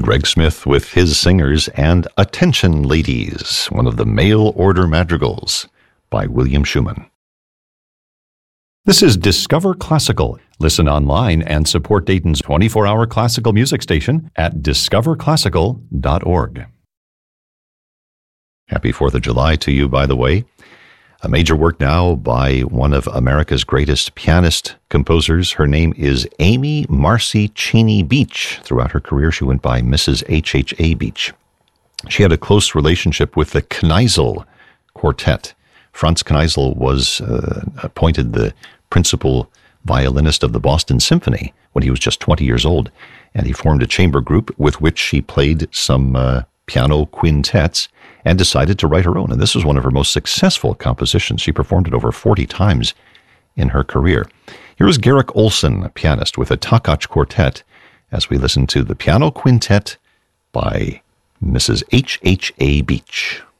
Greg Smith with his singers and Attention Ladies, one of the mail order madrigals by William Schumann. This is Discover Classical. Listen online and support Dayton's 24-hour classical music station at discoverclassical.org. Happy 4th of July to you, by the way. A major work now by one of America's greatest pianist composers. Her name is Amy Marcy Cheney Beach. Throughout her career, she went by Mrs. H.H.A. Beach. She had a close relationship with the Kneisel Quartet. Franz Kneisel was appointed the principal violinist of the Boston Symphony when he was just 20 years old, and he formed a chamber group with which she played some piano quintets and decided to write her own. And this was one of her most successful compositions. She performed it over 40 times in her career. Here is Garrick Olson, a pianist, with a Takach Quartet, as we listen to the piano quintet by Mrs. H.H.A. Beach.